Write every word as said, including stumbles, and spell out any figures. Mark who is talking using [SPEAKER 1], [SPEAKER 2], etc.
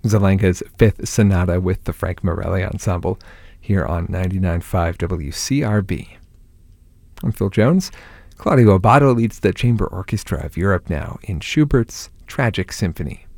[SPEAKER 1] Zelenka's Fifth Sonata with the Frank Morelli Ensemble here on ninety-nine point five W C R B. I'm Phil Jones. Claudio Abbado leads the Chamber Orchestra of Europe now in Schubert's Tragic Symphony.